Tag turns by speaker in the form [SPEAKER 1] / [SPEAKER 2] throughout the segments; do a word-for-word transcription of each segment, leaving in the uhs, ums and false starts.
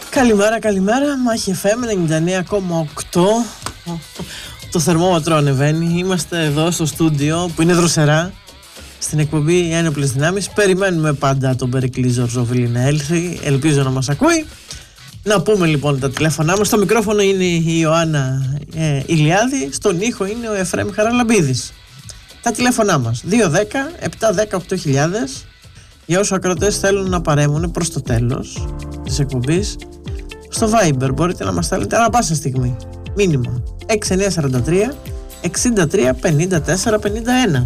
[SPEAKER 1] Καλημέρα, καλημέρα. Μάχη εφ εμ ενενήντα εννέα κόμμα οκτώ. Το θερμόμετρο ανεβαίνει. Είμαστε εδώ στο στούντιο που είναι δροσερά. Στην εκπομπή Ένοπλες Δυνάμεις. Περιμένουμε πάντα τον Περικλή Ζορζόβιλη να έλθει. Ελπίζω να μας ακούει. Να πούμε λοιπόν τα τηλέφωνά μας. Στο μικρόφωνο είναι η Ιωάννα ε, Ηλιάδη. Στον ήχο είναι ο Εφραίμ Χαραλαμπίδης. Τα τηλέφωνά μας δύο δέκα επτά δέκα οκτώ χιλιάδες. Για όσους ακροατές θέλουν να παρέμβουν προς το τέλος της εκπομπής. Στο Viber μπορείτε να μας στέλνετε ανά πάσα στιγμή μήνυμα έξι εννιά τέσσερα τρία εξήντα τρία πενήντα τέσσερα πενήντα ένα.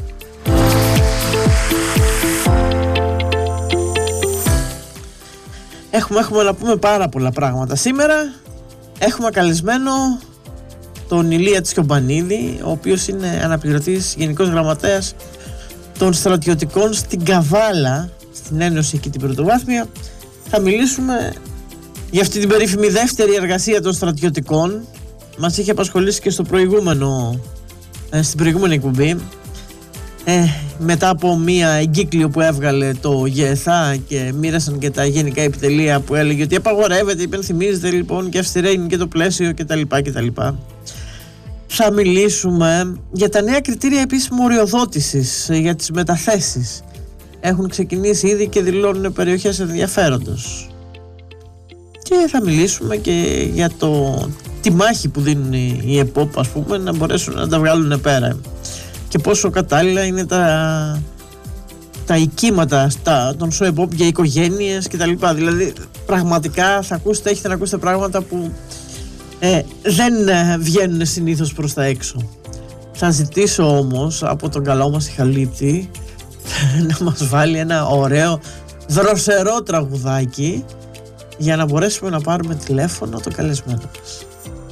[SPEAKER 1] Έχουμε, έχουμε να πούμε πάρα πολλά πράγματα σήμερα. Έχουμε καλεσμένο τον Ηλία Τσιομπανίδη, ο οποίος είναι αναπληρωτής γενικός γραμματέας των στρατιωτικών στην Καβάλα, στην Ένωση εκεί την πρωτοβάθμια. Θα μιλήσουμε για αυτή την περίφημη δεύτερη εργασία των στρατιωτικών. Μας είχε απασχολήσει και στο προηγούμενο, ε, στην προηγούμενη εκπομπή. Ε, μετά από μία εγκύκλιο που έβγαλε το ΓΕΘΑ και μοίρασαν και τα γενικά επιτελεία που έλεγε ότι απαγορεύεται, υπενθυμίζεται λοιπόν και αυστηρά είναι και το πλαίσιο κτλ. κτλ. Θα μιλήσουμε για τα νέα κριτήρια επίσημου οριοδότησης για τις μεταθέσεις. Έχουν ξεκινήσει ήδη και δηλώνουν περιοχές ενδιαφέροντος. Και θα μιλήσουμε και για το, τη μάχη που δίνουν οι ΕΠΟΠ, ας πούμε, να μπορέσουν να τα βγάλουν πέρα. Και πόσο κατάλληλα είναι τα, τα οικήματα στα, των ΣΟΕΠΟΠ για οικογένειες κτλ. Δηλαδή πραγματικά θα ακούσετε, έχετε να ακούσετε πράγματα που ε, δεν ε, βγαίνουν συνήθως προς τα έξω. Θα ζητήσω όμως από τον καλό μας Ιχαλίτη να μας βάλει ένα ωραίο δροσερό τραγουδάκι για να μπορέσουμε να πάρουμε τηλέφωνο το καλεσμένο μας.